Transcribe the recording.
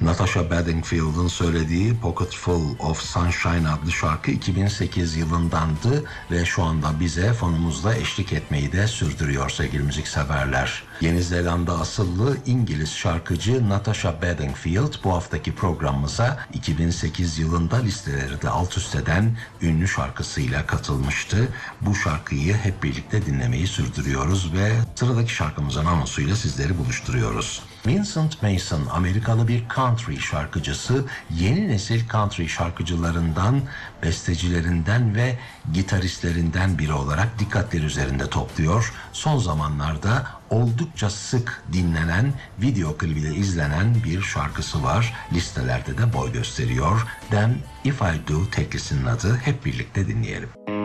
Natasha Bedingfield'ın söylediği Pocket Full of Sunshine adlı şarkı 2008 yılındandı ve şu anda bize fonumuzda eşlik etmeyi de sürdürüyor sevgili müzikseverler. Yeni Zelanda asıllı İngiliz şarkıcı Natasha Bedingfield bu haftaki programımıza 2008 yılında listeleri de alt üst eden ünlü şarkısıyla katılmıştı. Bu şarkıyı hep birlikte dinlemeyi sürdürüyoruz ve sıradaki şarkımızın anonsuyla sizleri buluşturuyoruz. Vincent Mason, Amerikalı bir country şarkıcısı, yeni nesil country şarkıcılarından, bestecilerinden ve gitaristlerinden biri olarak dikkatleri üzerinde topluyor. Son zamanlarda oldukça sık dinlenen, video klibiyle izlenen bir şarkısı var. Listelerde de boy gösteriyor. Then If I Do teklisinin adı. Hep birlikte dinleyelim.